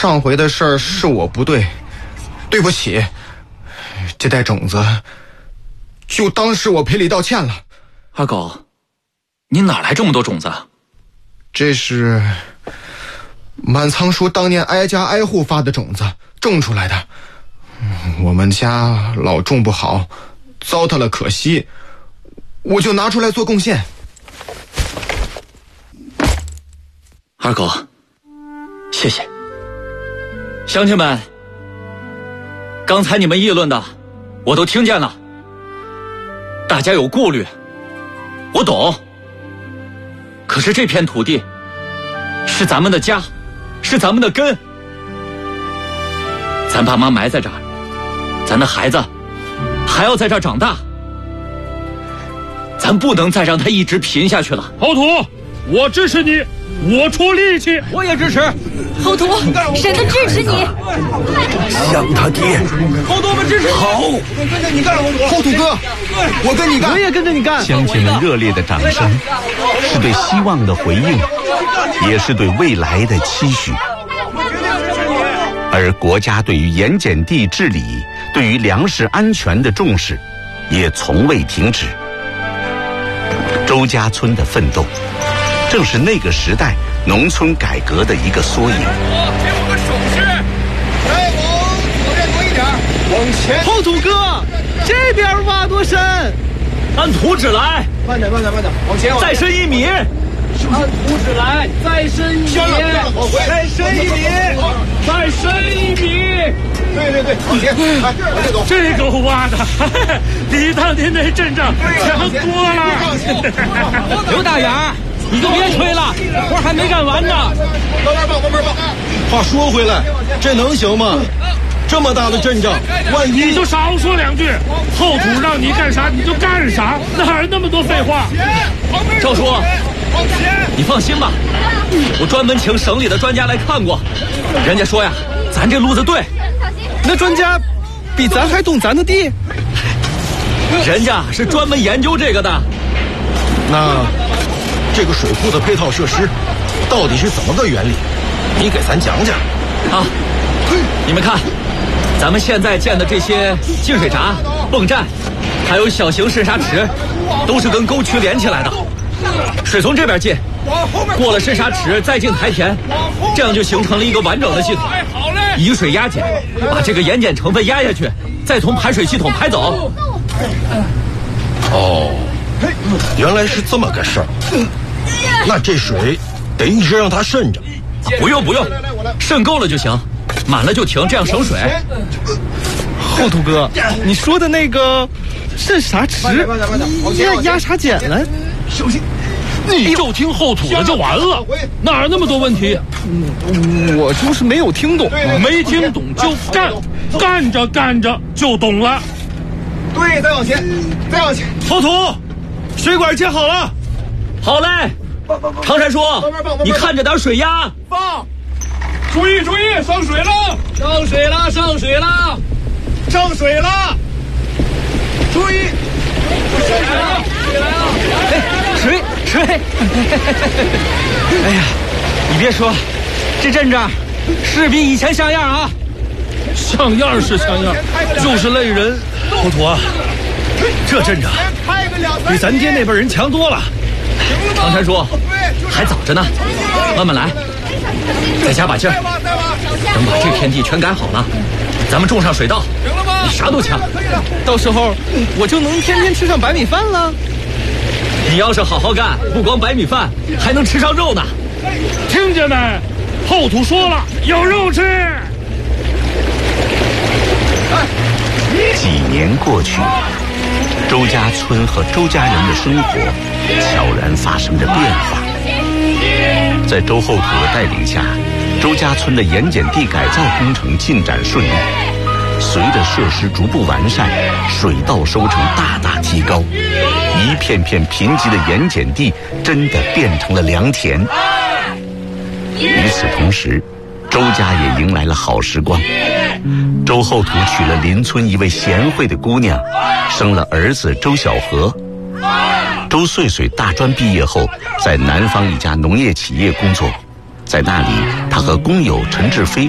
上回的事儿是我不对，对不起。这袋种子就当是我赔礼道歉了。 阿狗，你哪来这么多种子？ 这是满仓叔当年挨家挨户发的种子，种出来的。我们家老种不好，糟蹋了可惜，我就拿出来做贡献。 二狗，谢谢。乡亲们，刚才你们议论的我都听见了，大家有顾虑，我懂。可是这片土地是咱们的家，是咱们的根，咱爸妈埋在这儿，咱的孩子还要在这儿长大，咱不能再让他一直贫下去了。 后土，我支持你，我出力气。 我也支持。 后土，婶子支持你。 像他爹。 后土，我们支持你。 好， 我跟着你干，后土哥，我跟你干， 我也跟着你干。 乡亲们热烈的掌声，是对希望的回应，也是对未来的期许。而国家对于盐碱地治理、对于粮食安全的重视，也从未停止。周家村的奋斗，正是那个时代农村改革的一个缩影。 给我个手势，再往左边挪一点，往前。 后土哥，这边挖多深？按图纸来。 慢点，往前， 再深1米。按图纸来，再深1米，再深1米，再深1米。 对，往前，往前走。 这个挖的比当年那阵仗强多了。 刘大眼，你就别吹了，活还没干完呢。 慢慢放。 话说回来，这能行吗？这么大的阵仗，万一你就少说2句，后土让你干啥你就干啥，哪有那么多废话？ 赵叔，你放心吧，我专门请省里的专家来看过，人家说呀，咱这路子对。 那专家比咱还懂咱的地， 人家是专门研究这个的。 那这个水库的配套设施到底是怎么个原理？你给咱讲讲。 啊，你们看，咱们现在建的这些净水闸、泵站，还有小型渗沙池，都是跟沟渠连起来的。水从这边进，过了渗沙池再进台田，这样就形成了一个完整的系统。以水压碱，把这个盐碱成分压下去，再从排水系统排走。 哦，原来是这么个事儿。那这水得一直让它渗着。 不用，渗够了就行，满了就停，这样省水。 后土哥，你说的那个渗啥池？压啥碱了？ 小心！ 你就听后土的就完了，哪有那么多问题？ 我就是没有听懂， 没听懂就干，干着就懂了。 对，再往前。 后土，水管接好了。 好嘞，常山叔，你看着点水压。 放，注意，上水了！注意， 水！哎呀，你别说，这阵仗是比以前像样啊！ 像样是像样，就是累人。 后土啊，这阵仗比咱爹那辈人强多了。 常山叔，还早着呢，慢慢来，再加把劲儿。等把这片地全改好了，咱们种上水稻，你啥都强。 到时候我就能天天吃上白米饭了。 你要是好好干，不光白米饭，还能吃上肉呢。 听见没？后土说了，有肉吃。 几年过去，周家村和周家人的生活悄然发生着变化。在周后土的带领下，周家村的盐碱地改造工程进展顺利。随着设施逐步完善，水稻收成大大提高，一片片贫瘠的盐碱地真的变成了良田。与此同时，周家也迎来了好时光。周后土娶了邻村一位贤惠的姑娘，生了儿子周小河。周穗穗大专毕业后，在南方一家农业企业工作，在那里，他和工友陈志飞